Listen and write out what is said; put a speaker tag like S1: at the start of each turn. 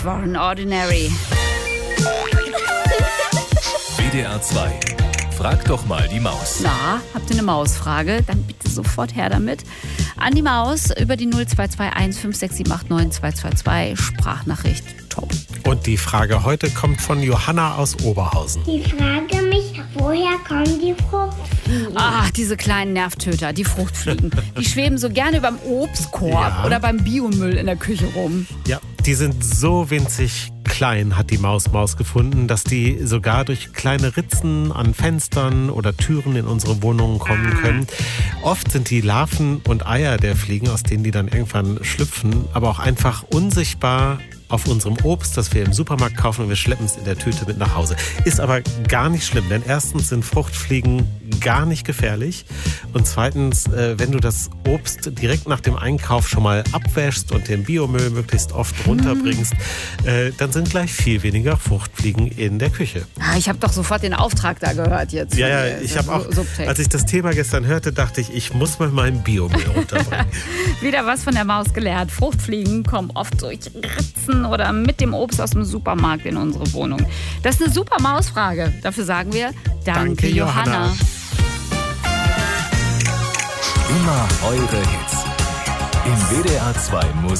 S1: waren Ordinary.
S2: WDR 2. Frag doch mal die Maus.
S1: Na, habt ihr eine Mausfrage? Dann bitte sofort her damit. An die Maus über die 0221 56789 222. Sprachnachricht. Top.
S3: Und die Frage heute kommt von Johanna aus Oberhausen.
S4: Ich frage mich, woher kommen die Fruchtfliegen?
S1: Ach, diese kleinen Nervtöter, die Fruchtfliegen. Die schweben so gerne beim Obstkorb oder beim Biomüll in der Küche rum.
S3: Ja, die sind so winzig klein, hat die Maus gefunden, dass die sogar durch kleine Ritzen an Fenstern oder Türen in unsere Wohnungen kommen können. Oft sind die Larven und Eier der Fliegen, aus denen die dann irgendwann schlüpfen, aber auch einfach unsichtbar auf unserem Obst, das wir im Supermarkt kaufen, und wir schleppen es in der Tüte mit nach Hause. Ist aber gar nicht schlimm, denn erstens sind Fruchtfliegen gar nicht gefährlich und zweitens, wenn du das Obst direkt nach dem Einkauf schon mal abwäschst und den Biomüll möglichst oft runterbringst, dann sind gleich viel weniger Fruchtfliegen in der Küche.
S1: Ich habe doch sofort den Auftrag da gehört jetzt.
S3: Ja, ich habe auch, als ich das Thema gestern hörte, dachte ich muss mal meinen Biomüll runterbringen.
S1: Wieder was von der Maus gelernt. Fruchtfliegen kommen oft durch Ritzen oder mit dem Obst aus dem Supermarkt in unsere Wohnung. Das ist eine super Mausfrage. Dafür sagen wir Danke, Johanna.
S2: Immer eure Hits. Im WDR 2 Musik.